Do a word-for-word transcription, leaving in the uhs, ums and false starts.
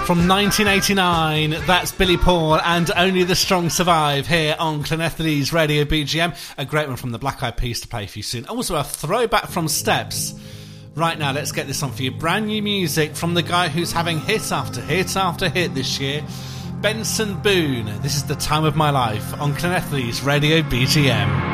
From nineteen eighty-nine, that's Billy Paul and Only the Strong Survive here on Llanelli's Radio B G M. A great one from the Black Eyed Peas to play for you soon. Also a throwback from Steps. Right now, let's get this on for you. Brand new music from the guy who's having hit after hit after hit this year, Benson Boone. This is The Time of My Life on Llanelli's Radio B G M.